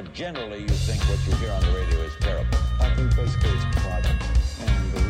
but generally you think what you hear on the radio is terrible. I think basically it's private, and